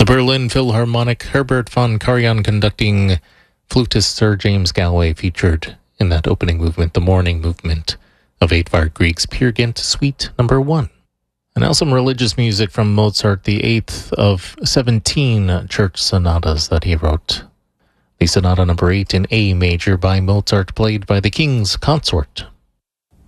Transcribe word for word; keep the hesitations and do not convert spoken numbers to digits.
The Berlin Philharmonic, Herbert von Karajan conducting, flutist Sir James Galway featured in that opening movement, the morning movement of Edvard Grieg's Peer Gynt Suite number one. And now some religious music from Mozart, the eighth of seventeen church sonatas that he wrote. The sonata number eight in A major by Mozart, played by the King's Consort.